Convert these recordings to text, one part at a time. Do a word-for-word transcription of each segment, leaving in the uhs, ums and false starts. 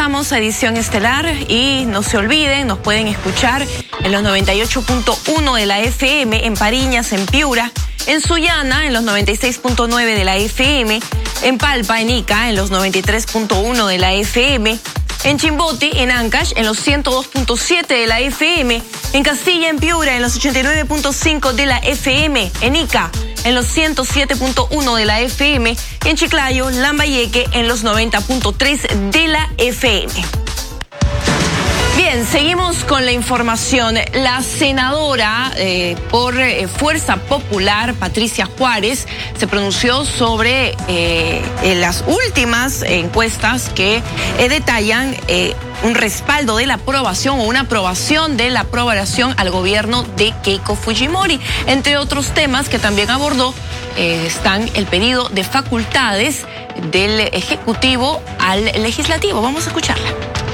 Regresamos a Edición Estelar y no se olviden, nos pueden escuchar en los noventa y ocho punto uno de la F M, en Pariñas, en Piura, en Sullana, en los noventa y seis punto nueve de la F M, en Palpa, en Ica, en los noventa y tres punto uno de la F M, en Chimbote, en Ancash, en los ciento dos punto siete de la F M, en Castilla, en Piura, en los ochenta y nueve punto cinco de la F M, en Ica, en los ciento siete punto uno de la F M, y en Chiclayo, Lambayeque, en los noventa punto tres de la F M. Bien, seguimos con la información. La senadora eh, por eh, Fuerza Popular, Patricia Juárez, se pronunció sobre eh, las últimas encuestas que eh, detallan eh, un respaldo de la aprobación o una aprobación de la aprobación al gobierno de Keiko Fujimori. Entre otros temas que también abordó eh, están el pedido de facultades del Ejecutivo al Legislativo. Vamos a escucharla.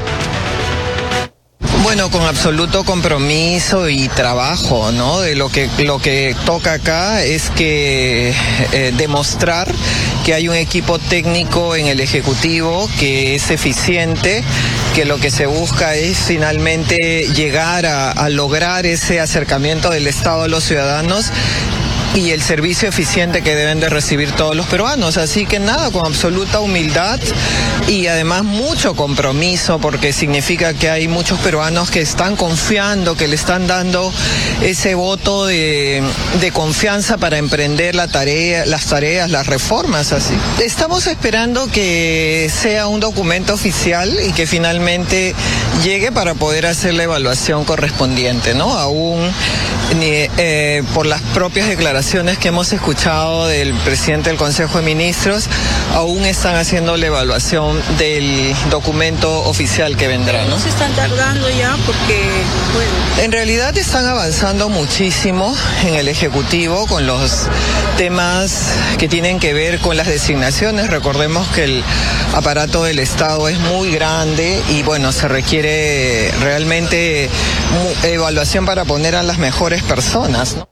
Bueno, con absoluto compromiso y trabajo, ¿no? De lo que lo que toca acá es que eh, demostrar que hay un equipo técnico en el Ejecutivo que es eficiente, que lo que se busca es finalmente llegar a, a lograr ese acercamiento del Estado a los ciudadanos y el servicio eficiente que deben de recibir todos los peruanos. Así que nada, con absoluta humildad y además mucho compromiso, porque significa que hay muchos peruanos que están confiando, que le están dando ese voto de, de confianza para emprender la tarea, las tareas, las reformas. Así estamos esperando que sea un documento oficial y que finalmente llegue para poder hacer la evaluación correspondiente, ¿no? Aún ni, eh, por las propias declaraciones que hemos escuchado del presidente del Consejo de Ministros, aún están haciendo la evaluación del documento oficial que vendrá, ¿no? No se están tardando ya porque, bueno. En realidad están avanzando muchísimo en el Ejecutivo con los temas que tienen que ver con las designaciones. Recordemos que el aparato del Estado es muy grande y bueno, se requiere realmente evaluación para poner a las mejores personas, ¿no?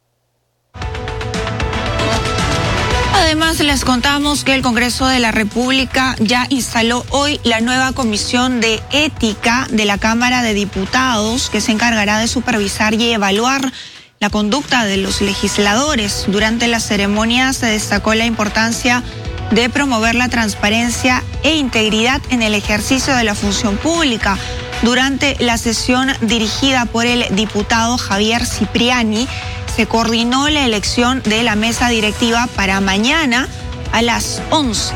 Además, les contamos que el Congreso de la República ya instaló hoy la nueva Comisión de Ética de la Cámara de Diputados, que se encargará de supervisar y evaluar la conducta de los legisladores. Durante la ceremonia se destacó la importancia de promover la transparencia e integridad en el ejercicio de la función pública. Durante la sesión dirigida por el diputado Javier Cipriani, se coordinó la elección de la mesa directiva para mañana a las once.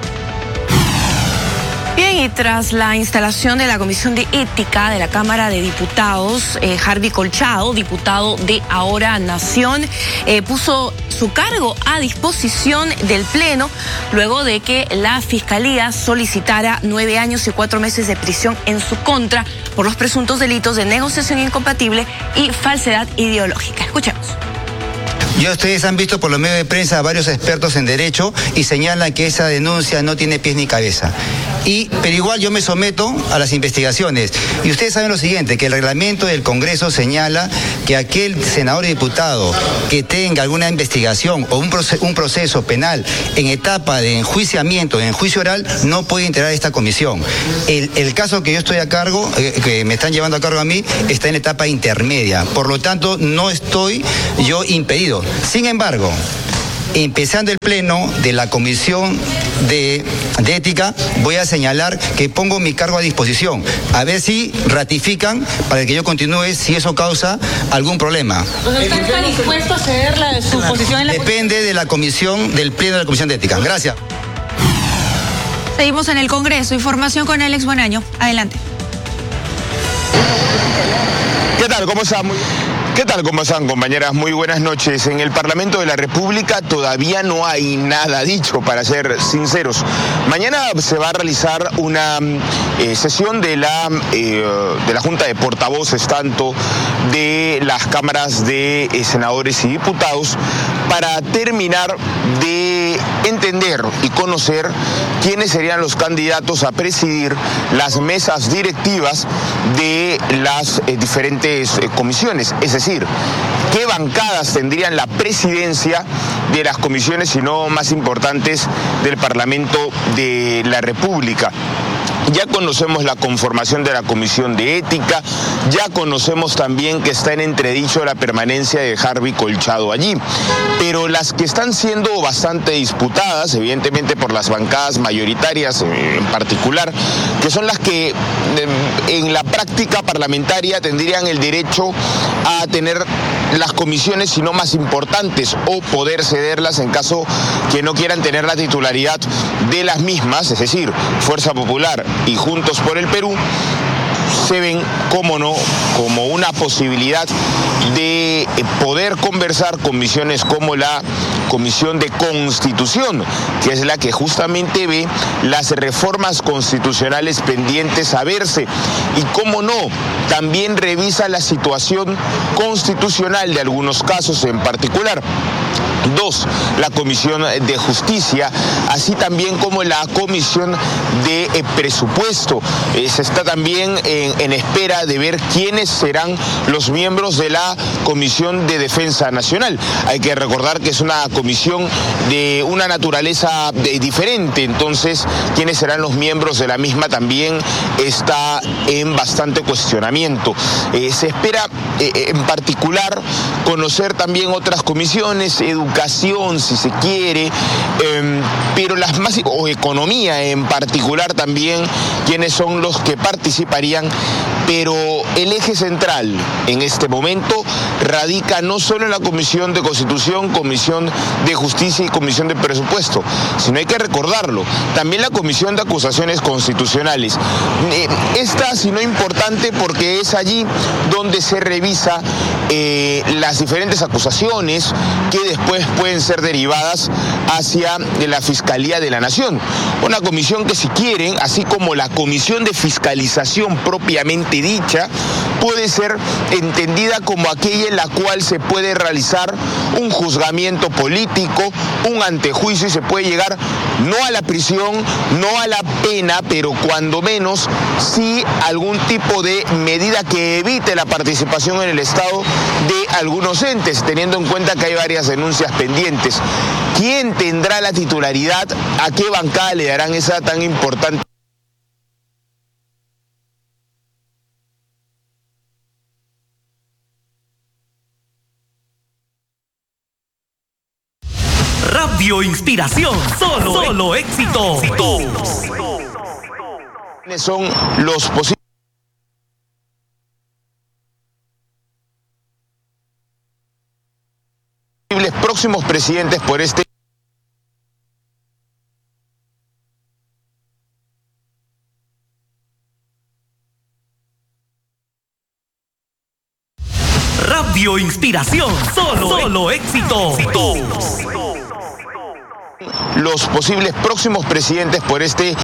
Bien, y tras la instalación de la Comisión de Ética de la Cámara de Diputados, eh, Harvey Colchado, diputado de Ahora Nación, eh, puso su cargo a disposición del Pleno luego de que la Fiscalía solicitara nueve años y cuatro meses de prisión en su contra por los presuntos delitos de negociación incompatible y falsedad ideológica. Escuchemos. Ya ustedes han visto por los medios de prensa a varios expertos en derecho y señalan que esa denuncia no tiene pies ni cabeza. Y, pero igual yo me someto a las investigaciones. Y ustedes saben lo siguiente, que el reglamento del Congreso señala que aquel senador y diputado que tenga alguna investigación o un proceso, un proceso penal en etapa de enjuiciamiento, en juicio oral, no puede integrar esta comisión. El, el caso que yo estoy a cargo, eh, que me están llevando a cargo a mí, está en etapa intermedia. Por lo tanto, no estoy yo impedido. Sin embargo, empezando el pleno de la Comisión de, de Ética, voy a señalar que pongo mi cargo a disposición, a ver si ratifican para que yo continúe si eso causa algún problema. ¿Usted está dispuesto a ceder la, su posición en la Depende de la comisión, del pleno de la Comisión de Ética. Gracias. Seguimos en el Congreso. Información con Alex Buenaño. Adelante. ¿Qué tal? ¿Cómo están? Muy... ¿Qué tal? ¿Cómo están, compañeras? Muy buenas noches. En el Parlamento de la República todavía no hay nada dicho, para ser sinceros. Mañana se va a realizar una eh, sesión de la, eh, de la Junta de Portavoces, tanto de las cámaras de eh, senadores y diputados, para terminar de entender y conocer quiénes serían los candidatos a presidir las mesas directivas de las eh, diferentes eh, comisiones. Es decir, qué bancadas tendrían la presidencia de las comisiones, si no más importantes, del Parlamento de la República. Ya conocemos la conformación de la Comisión de Ética, ya conocemos también que está en entredicho la permanencia de Harvey Colchado allí, pero las que están siendo bastante disputadas, evidentemente por las bancadas mayoritarias en particular, que son las que en la práctica parlamentaria tendrían el derecho a tener las comisiones, si no más importantes, o poder cederlas en caso que no quieran tener la titularidad de las mismas, es decir, Fuerza Popular y Juntos por el Perú, se ven, cómo no, como una posibilidad de poder conversar comisiones como la Comisión de Constitución, que es la que justamente ve las reformas constitucionales pendientes a verse y, cómo no, también revisa la situación constitucional de algunos casos en particular. Dos, la Comisión de Justicia, así también como la Comisión de eh, Presupuesto. Eh, se está también en, en espera de ver quiénes serán los miembros de la Comisión de Defensa Nacional. Hay que recordar que es una comisión de una naturaleza de, diferente, entonces quiénes serán los miembros de la misma también está en bastante cuestionamiento. Eh, se espera eh, en particular conocer también otras comisiones, educación, si se quiere, eh, pero las más, o economía en particular también, quienes son los que participarían, pero el eje central en este momento radica no solo en la Comisión de Constitución, Comisión de Justicia y Comisión de Presupuesto, sino hay que recordarlo, también la Comisión de Acusaciones Constitucionales. Eh, esta, si no importante, porque es allí donde se revisa eh, las diferentes acusaciones que después pueden ser derivadas hacia la Fiscalía de la Nación. Una comisión que, si quieren, así como la Comisión de Fiscalización propiamente dicha, puede ser entendida como aquella en la cual se puede realizar un juzgamiento político, un antejuicio, y se puede llegar no a la prisión, no a la pena, pero cuando menos sí algún tipo de medida que evite la participación en el Estado de algunos entes, teniendo en cuenta que hay varias denuncias pendientes. ¿Quién tendrá la titularidad? ¿A qué bancada le darán esa tan importante? Radio Inspiración, solo, solo éxito. ¿Quiénes son los posibles próximos presidentes por este Radio Inspiración, solo, solo éxito. los posibles próximos presidentes por este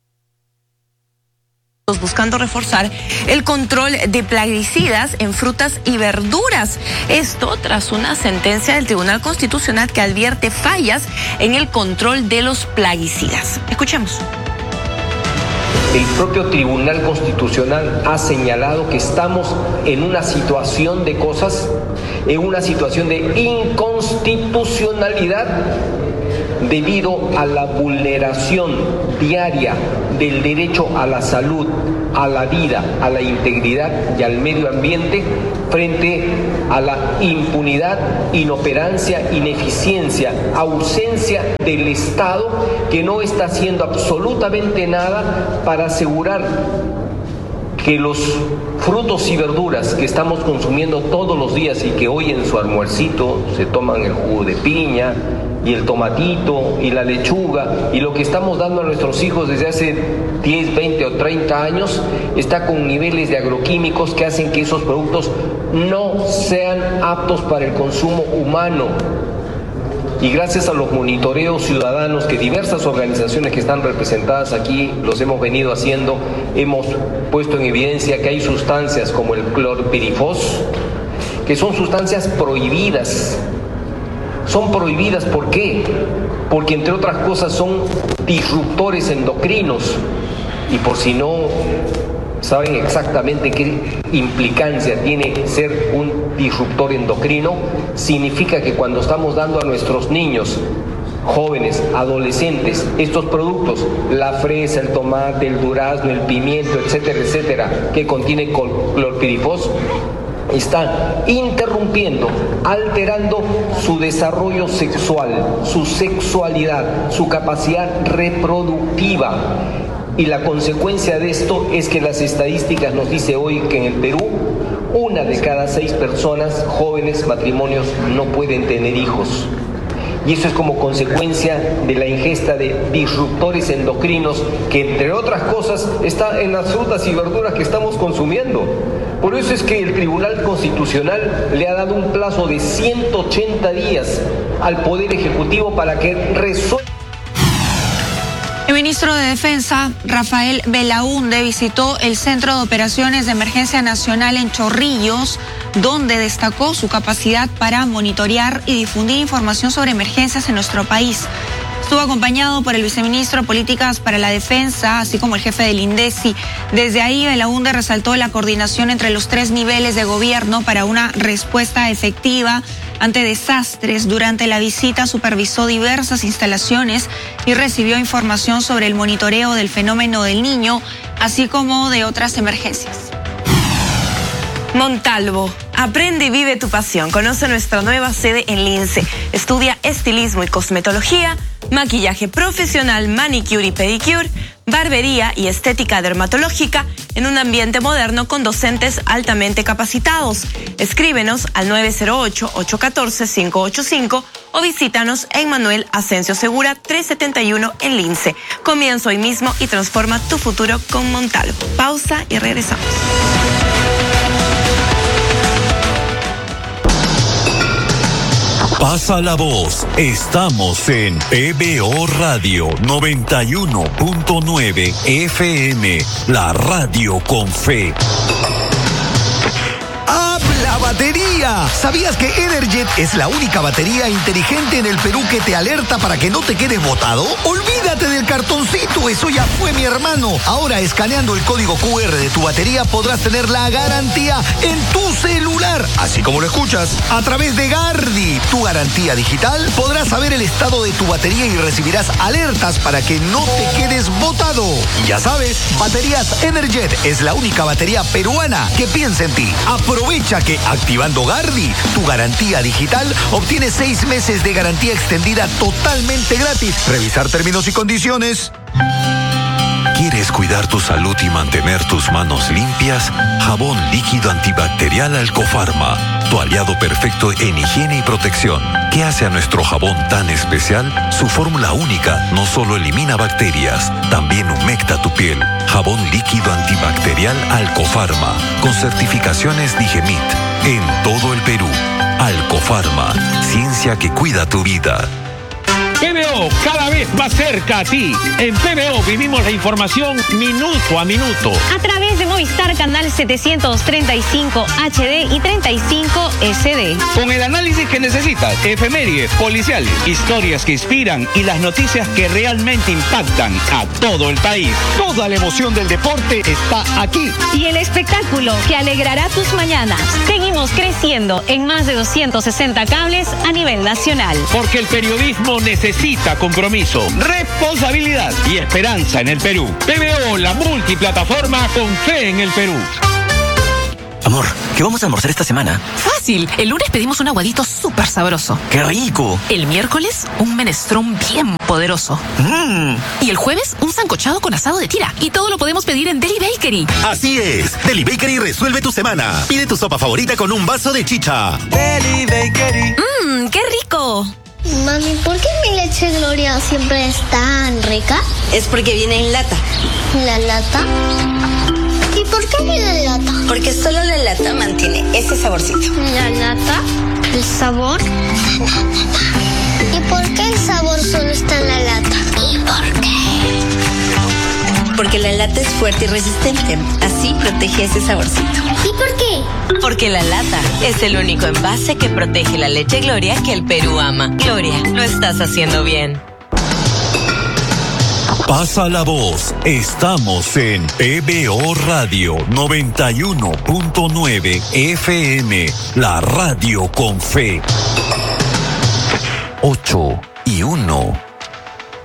buscando reforzar el control de plaguicidas en frutas y verduras. Esto tras una sentencia del Tribunal Constitucional que advierte fallas en el control de los plaguicidas. Escuchemos. El propio Tribunal Constitucional ha señalado que estamos en una situación de cosas, en una situación de inconstitucionalidad debido a la vulneración diaria del derecho a la salud, a la vida, a la integridad y al medio ambiente frente a la impunidad, inoperancia, ineficiencia, ausencia del Estado que no está haciendo absolutamente nada para asegurar que los frutos y verduras que estamos consumiendo todos los días y que hoy en su almuercito se toman el jugo de piña y el tomatito y la lechuga y lo que estamos dando a nuestros hijos desde hace diez, veinte o treinta años está con niveles de agroquímicos que hacen que esos productos no sean aptos para el consumo humano. Y gracias a los monitoreos ciudadanos que diversas organizaciones que están representadas aquí los hemos venido haciendo, hemos puesto en evidencia que hay sustancias como el clorpirifos, que son sustancias prohibidas. Son prohibidas, ¿por qué? Porque entre otras cosas son disruptores endocrinos. Y por si no saben exactamente qué implicancia tiene ser un disruptor endocrino, significa que cuando estamos dando a nuestros niños jóvenes, adolescentes, estos productos, la fresa, el tomate, el durazno, el pimiento, etcétera, etcétera, que contienen clorpirifos, están interrumpiendo, alterando su desarrollo sexual, su sexualidad, su capacidad reproductiva. Y la consecuencia de esto es que las estadísticas nos dice hoy que en el Perú, una de cada seis personas, jóvenes, matrimonios, no pueden tener hijos. Y eso es como consecuencia de la ingesta de disruptores endocrinos que, entre otras cosas, está en las frutas y verduras que estamos consumiendo. Por eso es que el Tribunal Constitucional le ha dado un plazo de ciento ochenta días al Poder Ejecutivo para que resuelva. El ministro de Defensa, Rafael Belaúnde, visitó el Centro de Operaciones de Emergencia Nacional en Chorrillos, donde destacó su capacidad para monitorear y difundir información sobre emergencias en nuestro país. Estuvo acompañado por el viceministro de Políticas para la Defensa, así como el jefe del INDECI. Desde ahí, Belaúnde resaltó la coordinación entre los tres niveles de gobierno para una respuesta efectiva ante desastres. Durante la visita supervisó diversas instalaciones y recibió información sobre el monitoreo del fenómeno del Niño, así como de otras emergencias. Montalvo, aprende y vive tu pasión. Conoce nuestra nueva sede en Lince. Estudia estilismo y cosmetología, maquillaje profesional, manicure y pedicure, barbería y estética dermatológica en un ambiente moderno con docentes altamente capacitados. Escríbenos al nueve cero ocho, ocho uno cuatro, cinco ocho cinco o visítanos en Manuel Asensio Segura trescientos setenta y uno en Lince. Comienza hoy mismo y transforma tu futuro con Montalvo. Pausa y regresamos. Pasa la voz, estamos en P B O Radio noventa y uno punto nueve F M, la radio con fe. ¡Habla batería! ¿Sabías que Energet es la única batería inteligente en el Perú que te alerta para que no te quedes botado? Olvídate del cartoncito, eso ya fue, mi hermano. Ahora, escaneando el código Q R de tu batería, podrás tener la garantía en tu celular, así como lo escuchas, a través de Gardi, tu garantía digital. Podrás saber el estado de tu batería y recibirás alertas para que no te quedes botado. Y ya sabes, Baterías Energet es la única batería peruana que piensa en ti. Aprovecha que activando Gardi, tu garantía digital, obtienes seis meses de garantía extendida totalmente gratis. Revisar términos y condiciones. ¿Quieres cuidar tu salud y mantener tus manos limpias? Jabón líquido antibacterial Alcofarma, tu aliado perfecto en higiene y protección. ¿Qué hace a nuestro jabón tan especial? Su fórmula única no solo elimina bacterias, también humecta tu piel. Jabón líquido antibacterial Alcofarma, con certificaciones Digemit, en todo el Perú. Alcofarma, ciencia que cuida tu vida. P B O, cada vez más cerca a ti. En P B O vivimos la información minuto a minuto. A través de Movistar Canal setecientos treinta y cinco H D y treinta y cinco S D. Con el análisis que necesitas, efemérides, policiales, historias que inspiran y las noticias que realmente impactan a todo el país. Toda la emoción del deporte está aquí. Y el espectáculo que alegrará tus mañanas. Seguimos creciendo en más de doscientos sesenta cables a nivel nacional. Porque el periodismo necesita Necesita compromiso, responsabilidad y esperanza en el Perú. P B O, la multiplataforma con fe en el Perú. Amor, ¿qué vamos a almorzar esta semana? Fácil. El lunes pedimos un aguadito súper sabroso. ¡Qué rico! El miércoles, un menestrón bien poderoso. Mm. Y el jueves, un sancochado con asado de tira. Y todo lo podemos pedir en Deli Bakery. Así es. Deli Bakery resuelve tu semana. Pide tu sopa favorita con un vaso de chicha. Deli Bakery. Mmm, qué rico. Mami, ¿por qué mi leche Gloria siempre es tan rica? Es porque viene en lata. ¿La lata? ¿Y por qué viene en lata? Porque solo la lata mantiene ese saborcito. ¿La lata? ¿El sabor? ¿Y por qué el sabor solo está en la lata? ¿Y por qué? Porque la lata es fuerte y resistente. Así protege ese saborcito. ¿Y por qué? Porque la lata es el único envase que protege la leche Gloria que el Perú ama. Gloria, lo estás haciendo bien. Pasa la voz, estamos en P B O Radio noventa y uno punto nueve F M, la radio con fe. ocho, y uno.